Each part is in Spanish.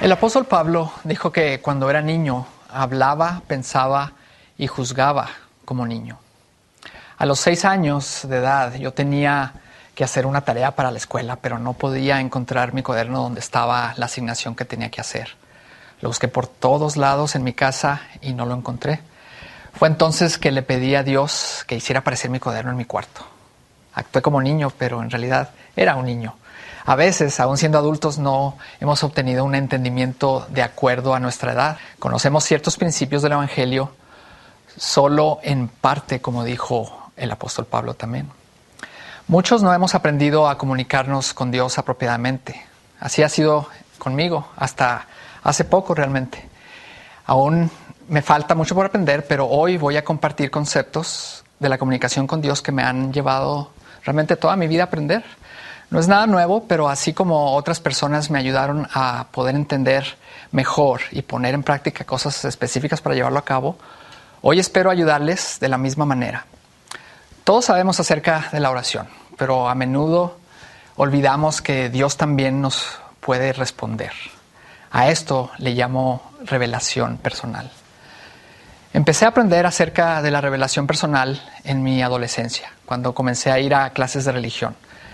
El apóstol Pablo dijo que cuando era niño hablaba, pensaba y juzgaba como niño. A los 6 años de edad yo tenía que hacer una tarea para la escuela, pero no podía encontrar mi cuaderno donde estaba la asignación que tenía que hacer. Lo busqué por todos lados en mi casa y no lo encontré. Fue entonces que le pedí a Dios que hiciera aparecer mi cuaderno en mi cuarto. Actué como niño, pero en realidad era un niño. A veces, aún siendo adultos, no hemos obtenido un entendimiento de acuerdo a nuestra edad. Conocemos ciertos principios del Evangelio solo en parte, como dijo el apóstol Pablo también. Muchos no hemos aprendido a comunicarnos con Dios apropiadamente. Así ha sido conmigo hasta hace poco realmente. Aún me falta mucho por aprender, pero hoy voy a compartir conceptos de la comunicación con Dios que me han llevado realmente toda mi vida a aprender. No es nada nuevo, pero así como otras personas me ayudaron a poder entender mejor y poner en práctica cosas específicas para llevarlo a cabo, hoy espero ayudarles de la misma manera. Todos sabemos acerca de la oración, pero a menudo olvidamos que Dios también nos puede responder. A esto le llamo revelación personal. Empecé a aprender acerca de la revelación personal en mi adolescencia, cuando comencé a ir a clases de religión.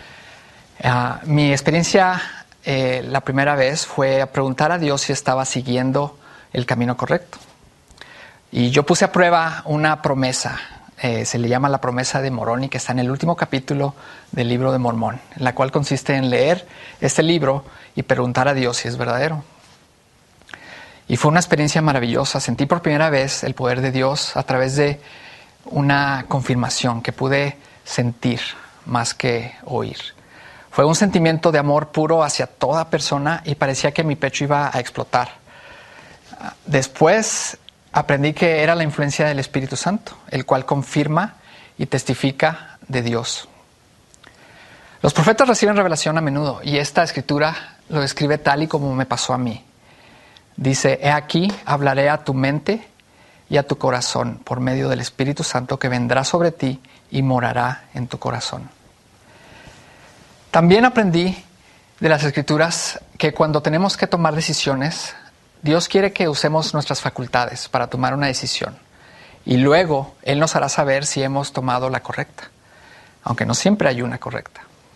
Mi experiencia la primera vez fue a preguntar a Dios si estaba siguiendo el camino correcto. Y yo puse a prueba una promesa, se le llama la promesa de Moroni, que está en el último capítulo del libro de Mormón, en la cual consiste en leer este libro y preguntar a Dios si es verdadero. Y fue una experiencia maravillosa. Sentí por primera vez el poder de Dios a través de una confirmación que pude sentir más que oír. Fue un sentimiento de amor puro hacia toda persona y parecía que mi pecho iba a explotar. Después aprendí que era la influencia del Espíritu Santo, el cual confirma y testifica de Dios. Los profetas reciben revelación a menudo y esta escritura lo describe tal y como me pasó a mí. Dice: he aquí, hablaré a tu mente y a tu corazón por medio del Espíritu Santo que vendrá sobre ti y morará en tu corazón. También aprendí de las Escrituras que cuando tenemos que tomar decisiones, Dios quiere que usemos nuestras facultades para tomar una decisión. Y luego Él nos hará saber si hemos tomado la correcta, aunque no siempre hay una correcta.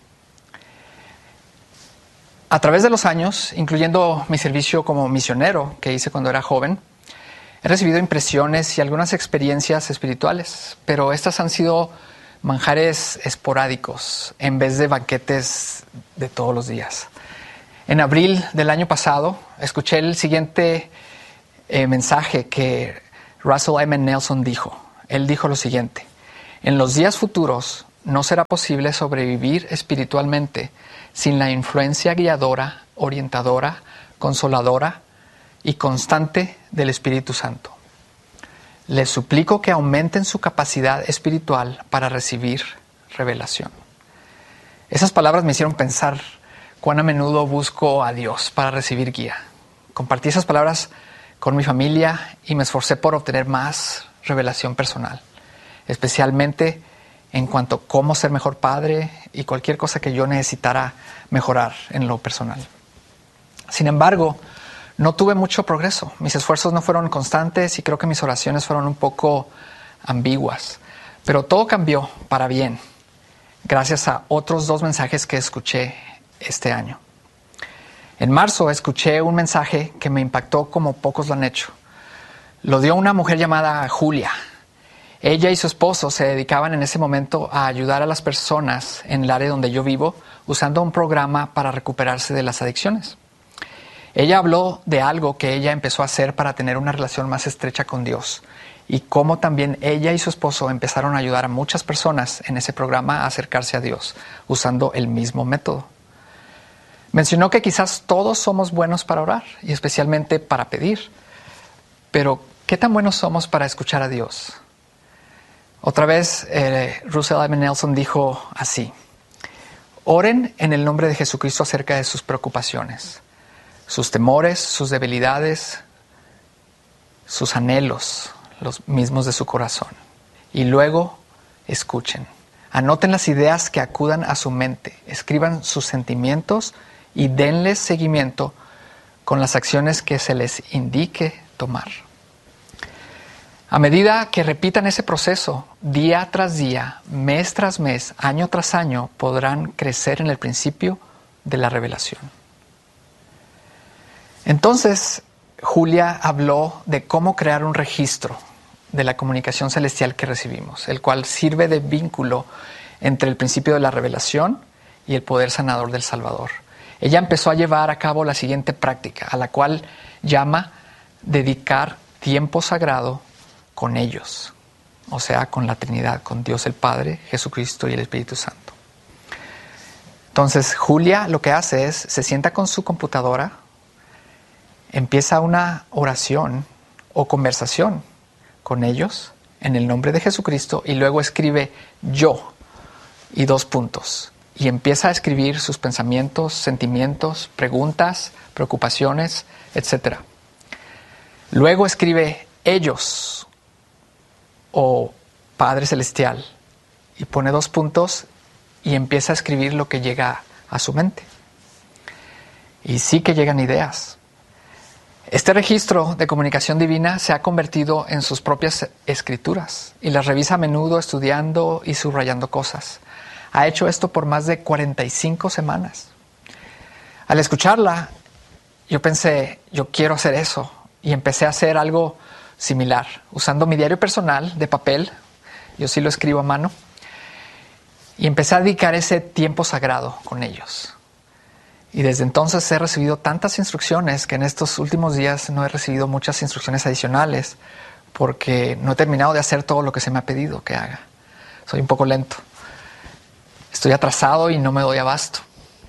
A través de los años, incluyendo mi servicio como misionero que hice cuando era joven, he recibido impresiones y algunas experiencias espirituales, pero estas han sido manjares esporádicos en vez de banquetes de todos los días. En abril del año pasado escuché el siguiente mensaje que Russell M. Nelson dijo. Él dijo lo siguiente: en los días futuros no será posible sobrevivir espiritualmente sin la influencia guiadora, orientadora, consoladora y constante del Espíritu Santo. Les suplico que aumenten su capacidad espiritual para recibir revelación. Esas palabras me hicieron pensar cuán a menudo busco a Dios para recibir guía. Compartí esas palabras con mi familia y me esforcé por obtener más revelación personal, especialmente en cuanto a cómo ser mejor padre y cualquier cosa que yo necesitara mejorar en lo personal. Sin embargo, no tuve mucho progreso. Mis esfuerzos no fueron constantes y creo que mis oraciones fueron un poco ambiguas. Pero todo cambió para bien, gracias a otros 2 mensajes que escuché este año. En marzo escuché un mensaje que me impactó como pocos lo han hecho. Lo dio una mujer llamada Julia. Ella y su esposo se dedicaban en ese momento a ayudar a las personas en el área donde yo vivo usando un programa para recuperarse de las adicciones. Ella habló de algo que ella empezó a hacer para tener una relación más estrecha con Dios y cómo también ella y su esposo empezaron a ayudar a muchas personas en ese programa a acercarse a Dios usando el mismo método. Mencionó que quizás todos somos buenos para orar y especialmente para pedir, pero ¿qué tan buenos somos para escuchar a Dios? Otra vez, Russell M. Nelson dijo así: oren en el nombre de Jesucristo acerca de sus preocupaciones, sus temores, sus debilidades, sus anhelos, los mismos de su corazón. Y luego escuchen. Anoten las ideas que acudan a su mente. Escriban sus sentimientos y denles seguimiento con las acciones que se les indique tomar. A medida que repitan ese proceso, día tras día, mes tras mes, año tras año, podrán crecer en el principio de la revelación. Entonces, Julia habló de cómo crear un registro de la comunicación celestial que recibimos, el cual sirve de vínculo entre el principio de la revelación y el poder sanador del Salvador. Ella empezó a llevar a cabo la siguiente práctica, a la cual llama dedicar tiempo sagrado con ellos, o sea, con la Trinidad, con Dios el Padre, Jesucristo y el Espíritu Santo. Entonces, Julia lo que hace es, se sienta con su computadora, empieza una oración o conversación con ellos en el nombre de Jesucristo y luego escribe yo y 2 puntos. Y empieza a escribir sus pensamientos, sentimientos, preguntas, preocupaciones, etc. Luego escribe ellos o Padre Celestial y pone 2 puntos y empieza a escribir lo que llega a su mente. Y sí que llegan ideas. Este registro de comunicación divina se ha convertido en sus propias escrituras y las revisa a menudo estudiando y subrayando cosas. Ha hecho esto por más de 45 semanas. Al escucharla, yo pensé, yo quiero hacer eso, y empecé a hacer algo similar, usando mi diario personal de papel, yo sí lo escribo a mano, y empecé a dedicar ese tiempo sagrado con ellos. Y desde entonces he recibido tantas instrucciones que en estos últimos días no he recibido muchas instrucciones adicionales porque no he terminado de hacer todo lo que se me ha pedido que haga. Soy un poco lento. Estoy atrasado y no me doy abasto.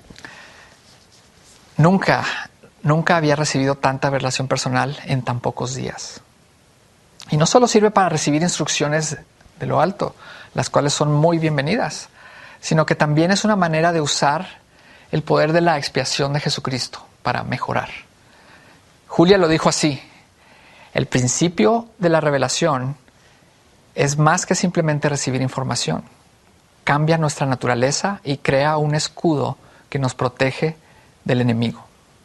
Nunca había recibido tanta revelación personal en tan pocos días. Y no solo sirve para recibir instrucciones de lo alto, las cuales son muy bienvenidas, sino que también es una manera de usar el poder de la expiación de Jesucristo para mejorar. Julia lo dijo así: el principio de la revelación es más que simplemente recibir información. Cambia nuestra naturaleza y crea un escudo que nos protege del enemigo.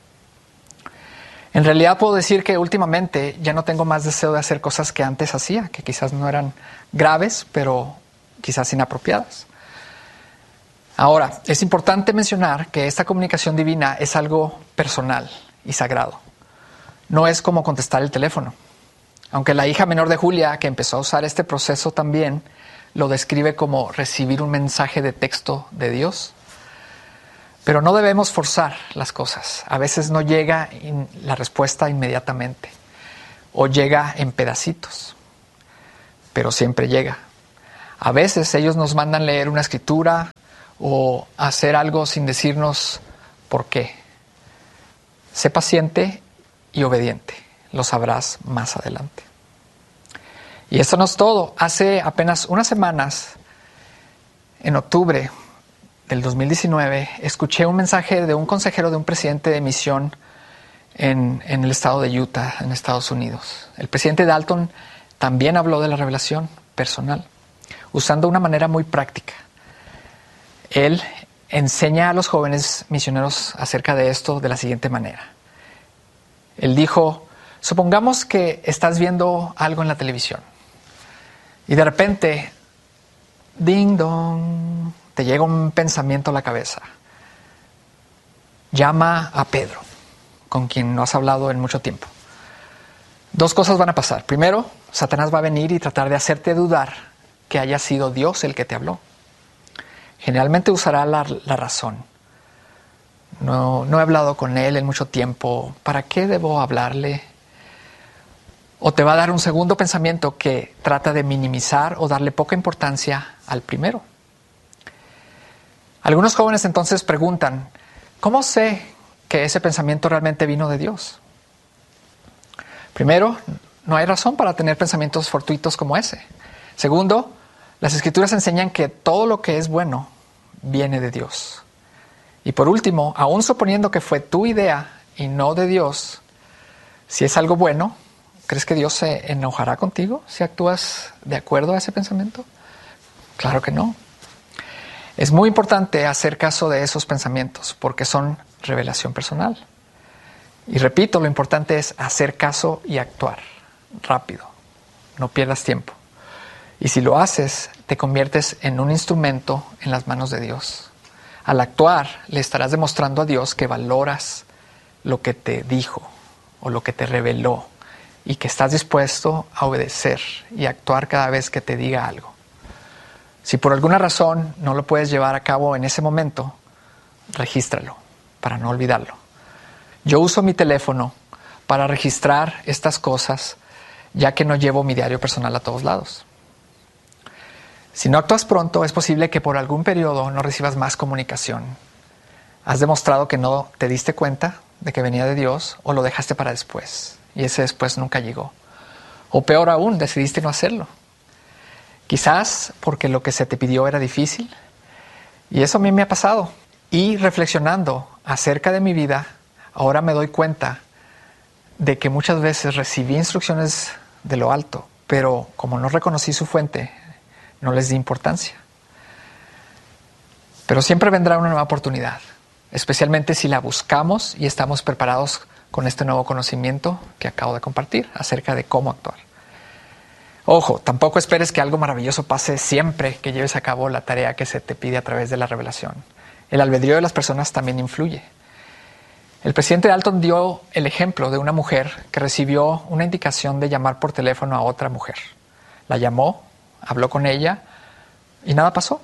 En realidad puedo decir que últimamente ya no tengo más deseo de hacer cosas que antes hacía, que quizás no eran graves, pero quizás inapropiadas. Ahora, es importante mencionar que esta comunicación divina es algo personal y sagrado. No es como contestar el teléfono. Aunque la hija menor de Julia, que empezó a usar este proceso también, lo describe como recibir un mensaje de texto de Dios. Pero no debemos forzar las cosas. A veces no llega la respuesta inmediatamente o llega en pedacitos, pero siempre llega. A veces ellos nos mandan leer una escritura o hacer algo sin decirnos por qué. Sé paciente y obediente. Lo sabrás más adelante. Y esto no es todo. Hace apenas unas semanas, en octubre del 2019, escuché un mensaje de un consejero de un presidente de misión en el estado de Utah, en Estados Unidos. El presidente Dalton también habló de la revelación personal, usando una manera muy práctica. Él enseña a los jóvenes misioneros acerca de esto de la siguiente manera. Él dijo: supongamos que estás viendo algo en la televisión y de repente, ding dong, te llega un pensamiento a la cabeza. Llama a Pedro, con quien no has hablado en mucho tiempo. 2 cosas van a pasar. Primero, Satanás va a venir y tratar de hacerte dudar que haya sido Dios el que te habló. Generalmente usará la razón. No he hablado con él en mucho tiempo. ¿Para qué debo hablarle? O te va a dar un segundo pensamiento que trata de minimizar o darle poca importancia al primero. Algunos jóvenes entonces preguntan: ¿cómo sé que ese pensamiento realmente vino de Dios? Primero, no hay razón para tener pensamientos fortuitos como ese. Segundo, las Escrituras enseñan que todo lo que es bueno viene de Dios. Y por último, aún suponiendo que fue tu idea y no de Dios, si es algo bueno, ¿crees que Dios se enojará contigo si actúas de acuerdo a ese pensamiento? Claro que no. Es muy importante hacer caso de esos pensamientos porque son revelación personal. Y repito, lo importante es hacer caso y actuar rápido. No pierdas tiempo. Y si lo haces, te conviertes en un instrumento en las manos de Dios. Al actuar, le estarás demostrando a Dios que valoras lo que te dijo o lo que te reveló y que estás dispuesto a obedecer y actuar cada vez que te diga algo. Si por alguna razón no lo puedes llevar a cabo en ese momento, regístralo para no olvidarlo. Yo uso mi teléfono para registrar estas cosas, ya que no llevo mi diario personal a todos lados. Si no actúas pronto, es posible que por algún periodo no recibas más comunicación. Has demostrado que no te diste cuenta de que venía de Dios o lo dejaste para después, y ese después nunca llegó. O peor aún, decidiste no hacerlo. Quizás porque lo que se te pidió era difícil, y eso a mí me ha pasado. Y reflexionando acerca de mi vida, ahora me doy cuenta de que muchas veces recibí instrucciones de lo alto, pero como no reconocí su fuente, no les di importancia. Pero siempre vendrá una nueva oportunidad, especialmente si la buscamos y estamos preparados con este nuevo conocimiento que acabo de compartir acerca de cómo actuar. Ojo, tampoco esperes que algo maravilloso pase siempre que lleves a cabo la tarea que se te pide a través de la revelación. El albedrío de las personas también influye. El presidente Dalton dio el ejemplo de una mujer que recibió una indicación de llamar por teléfono a otra mujer. La llamó, habló con ella y nada pasó.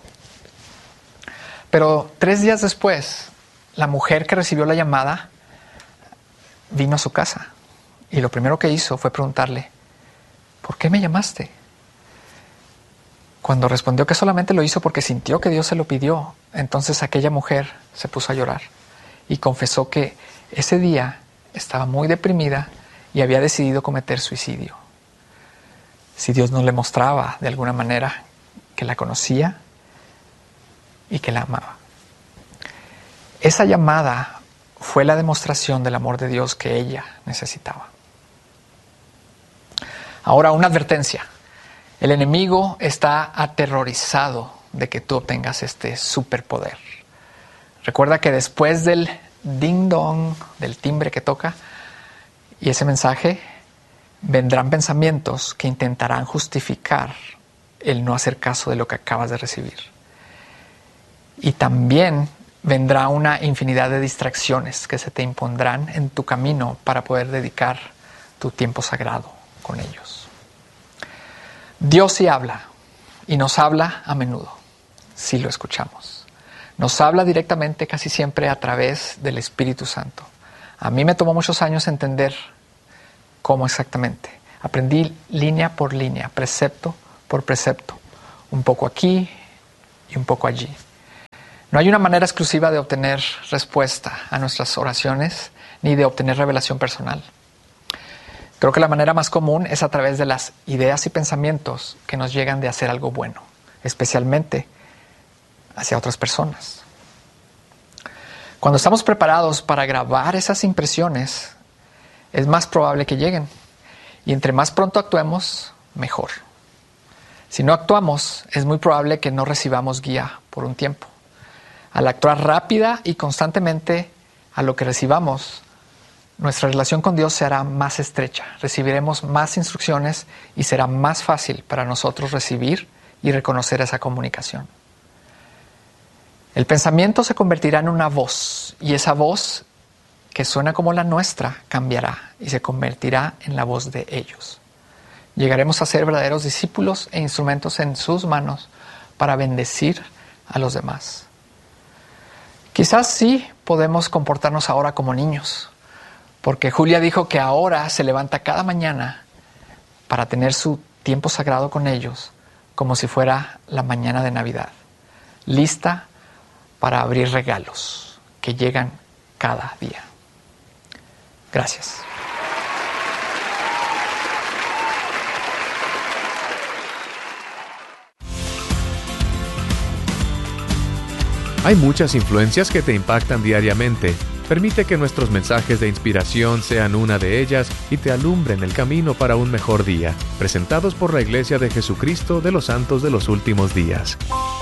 Pero 3 días después, la mujer que recibió la llamada vino a su casa y lo primero que hizo fue preguntarle: ¿por qué me llamaste? Cuando respondió que solamente lo hizo porque sintió que Dios se lo pidió, entonces aquella mujer se puso a llorar y confesó que ese día estaba muy deprimida y había decidido cometer suicidio. Si Dios no le mostraba de alguna manera que la conocía y que la amaba. Esa llamada fue la demostración del amor de Dios que ella necesitaba. Ahora, una advertencia. El enemigo está aterrorizado de que tú obtengas este superpoder. Recuerda que después del ding dong, del timbre que toca, y ese mensaje, vendrán pensamientos que intentarán justificar el no hacer caso de lo que acabas de recibir. Y también vendrá una infinidad de distracciones que se te impondrán en tu camino para poder dedicar tu tiempo sagrado con ellos. Dios sí habla, y nos habla a menudo, si lo escuchamos. Nos habla directamente casi siempre a través del Espíritu Santo. A mí me tomó muchos años entender cómo exactamente. Aprendí línea por línea, precepto por precepto, un poco aquí y un poco allí. No hay una manera exclusiva de obtener respuesta a nuestras oraciones ni de obtener revelación personal. Creo que la manera más común es a través de las ideas y pensamientos que nos llegan de hacer algo bueno, especialmente hacia otras personas. Cuando estamos preparados para grabar esas impresiones, es más probable que lleguen. Y entre más pronto actuemos, mejor. Si no actuamos, es muy probable que no recibamos guía por un tiempo. Al actuar rápida y constantemente a lo que recibamos, nuestra relación con Dios se hará más estrecha, recibiremos más instrucciones y será más fácil para nosotros recibir y reconocer esa comunicación. El pensamiento se convertirá en una voz, y esa voz que suena como la nuestra cambiará y se convertirá en la voz de ellos. Llegaremos a ser verdaderos discípulos e instrumentos en sus manos para bendecir a los demás. Quizás sí podemos comportarnos ahora como niños, porque Julia dijo que ahora se levanta cada mañana para tener su tiempo sagrado con ellos, como si fuera la mañana de Navidad, lista para abrir regalos que llegan cada día. Gracias. Hay muchas influencias que te impactan diariamente. Permite que nuestros mensajes de inspiración sean una de ellas y te alumbren el camino para un mejor día. Presentados por la Iglesia de Jesucristo de los Santos de los Últimos Días.